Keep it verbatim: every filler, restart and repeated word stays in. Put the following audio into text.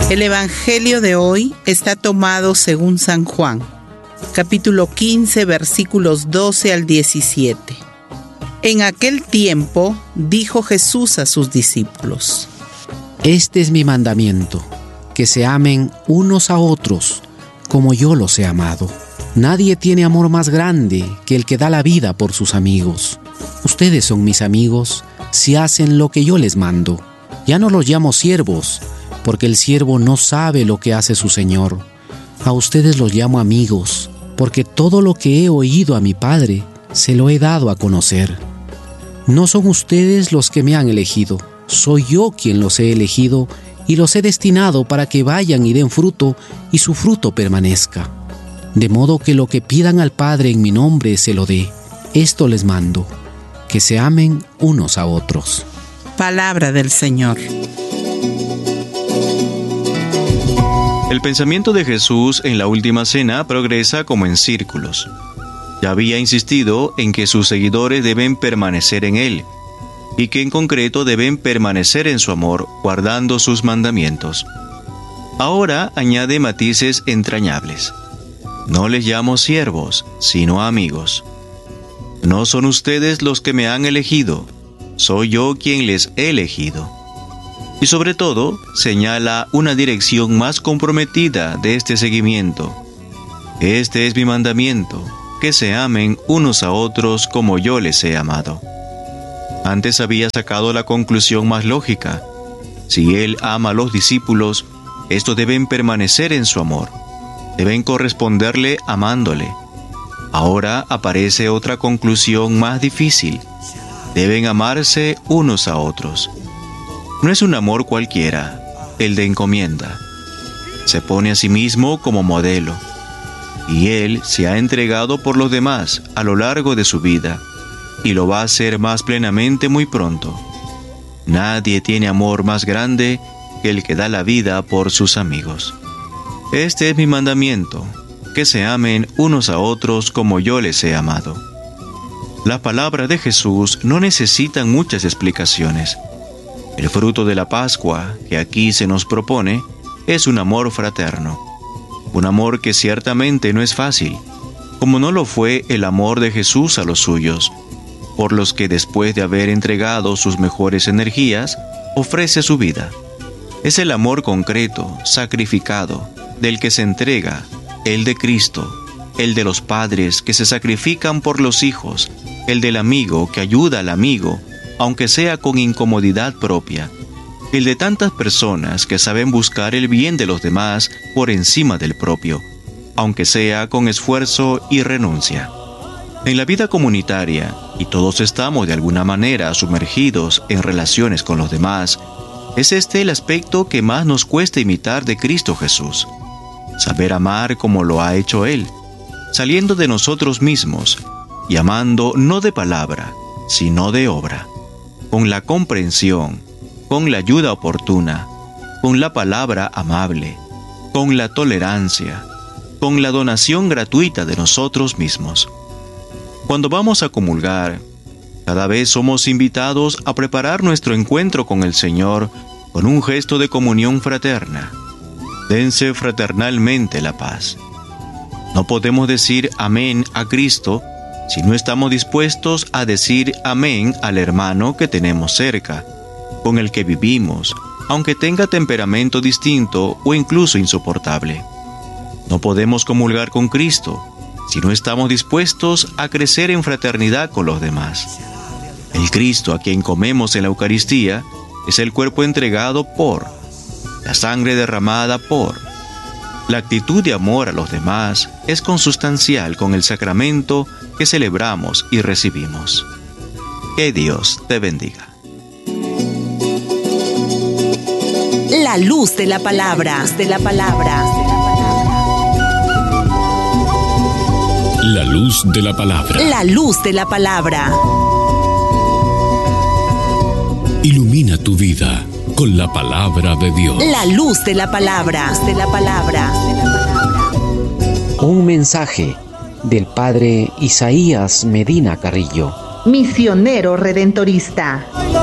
El Evangelio de hoy está tomado según San Juan, capítulo quince, versículos doce al diecisiete. En aquel tiempo dijo Jesús a sus discípulos: Este es mi mandamiento, que se amen unos a otros, como yo los he amado. Nadie tiene amor más grande que el que da la vida por sus amigos. Ustedes son mis amigos si hacen lo que yo les mando. Ya no los llamo siervos, porque el siervo no sabe lo que hace su señor. A ustedes los llamo amigos, porque todo lo que he oído a mi Padre se lo he dado a conocer. No son ustedes los que me han elegido, soy yo quien los he elegido y los he destinado para que vayan y den fruto y su fruto permanezca. De modo que lo que pidan al Padre en mi nombre se lo dé. Esto les mando, que se amen unos a otros. Palabra del Señor. El pensamiento de Jesús en la última cena progresa como en círculos. Ya había insistido en que sus seguidores deben permanecer en Él, y que en concreto deben permanecer en su amor, guardando sus mandamientos. Ahora añade matices entrañables. No les llamo siervos, sino amigos. No son ustedes los que me han elegido, soy yo quien les he elegido. Y sobre todo, señala una dirección más comprometida de este seguimiento. Este es mi mandamiento, que se amen unos a otros como yo les he amado. Antes había sacado la conclusión más lógica. Si Él ama a los discípulos, estos deben permanecer en su amor. Deben corresponderle amándole. Ahora aparece otra conclusión más difícil. Deben amarse unos a otros. No es un amor cualquiera, el de encomienda. Se pone a sí mismo como modelo. Y Él se ha entregado por los demás a lo largo de su vida, y lo va a hacer más plenamente muy pronto. Nadie tiene amor más grande que el que da la vida por sus amigos. Este es mi mandamiento, que se amen unos a otros como yo les he amado. Las palabras de Jesús no necesitan muchas explicaciones. El fruto de la Pascua que aquí se nos propone es un amor fraterno. Un amor que ciertamente no es fácil, como no lo fue el amor de Jesús a los suyos, por los que después de haber entregado sus mejores energías, ofrece su vida. Es el amor concreto, sacrificado, del que se entrega, el de Cristo, el de los padres que se sacrifican por los hijos, el del amigo que ayuda al amigo, aunque sea con incomodidad propia, el de tantas personas que saben buscar el bien de los demás por encima del propio, aunque sea con esfuerzo y renuncia. En la vida comunitaria, y todos estamos de alguna manera sumergidos en relaciones con los demás, es este el aspecto que más nos cuesta imitar de Cristo Jesús. Saber amar como lo ha hecho Él, saliendo de nosotros mismos y amando no de palabra, sino de obra, con la comprensión, con la ayuda oportuna, con la palabra amable, con la tolerancia, con la donación gratuita de nosotros mismos. Cuando vamos a comulgar, cada vez somos invitados a preparar nuestro encuentro con el Señor con un gesto de comunión fraterna. Dense fraternalmente la paz. No podemos decir amén a Cristo si no estamos dispuestos a decir amén al hermano que tenemos cerca, con el que vivimos, aunque tenga temperamento distinto o incluso insoportable. No podemos comulgar con Cristo si no estamos dispuestos a crecer en fraternidad con los demás. El Cristo a quien comemos en la Eucaristía es el cuerpo entregado por, la sangre derramada por. La actitud de amor a los demás es consustancial con el sacramento que celebramos y recibimos. Que Dios te bendiga. La luz de la palabra, de la palabra. La luz de la palabra. La luz de la palabra. Ilumina tu vida con la palabra de Dios. La luz de la palabra, de la palabra. Un mensaje del Padre Isaías Medina Carrillo, misionero redentorista.